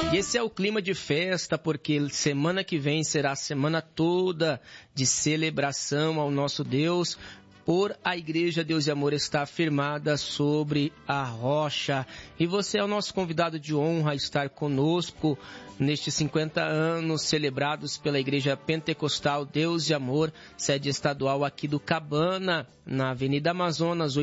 E esse é o clima de festa, porque semana que vem será a semana toda de celebração ao nosso Deus, por a Igreja Deus e Amor estar firmada sobre a rocha. E você é o nosso convidado de honra a estar conosco nestes 50 anos celebrados pela Igreja Pentecostal Deus e Amor, sede estadual aqui do Cabana, na Avenida Amazonas,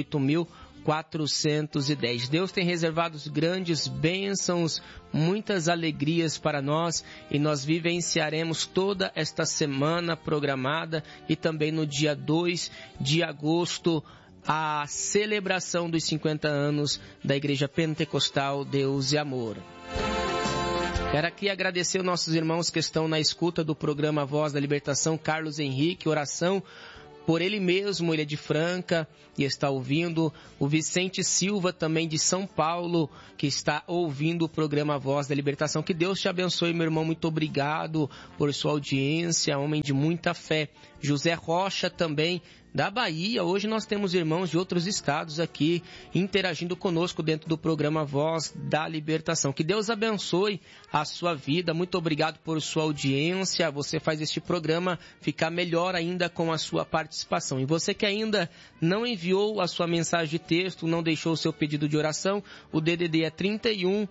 8.410. Deus tem reservado grandes bênçãos, muitas alegrias para nós, e nós vivenciaremos toda esta semana programada e também no dia 2 de agosto, a celebração dos 50 anos da Igreja Pentecostal Deus e Amor. Quero aqui agradecer aos nossos irmãos que estão na escuta do programa Voz da Libertação, Carlos Henrique, oração por ele mesmo, ele é de Franca e está ouvindo. O Vicente Silva, também de São Paulo, que está ouvindo o programa Voz da Libertação. Que Deus te abençoe, meu irmão, muito obrigado por sua audiência, homem de muita fé. José Rocha, também da Bahia. Hoje nós temos irmãos de outros estados aqui interagindo conosco dentro do programa Voz da Libertação. Que Deus abençoe a sua vida. Muito obrigado por sua audiência. Você faz este programa ficar melhor ainda com a sua participação. E você que ainda não enviou a sua mensagem de texto, não deixou o seu pedido de oração, o DDD é 31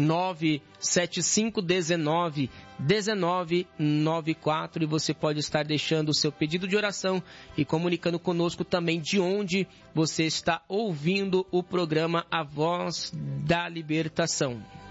97519 1994, e você pode estar deixando o seu pedido de oração e comunicando conosco também de onde você está ouvindo o programa A Voz da Libertação.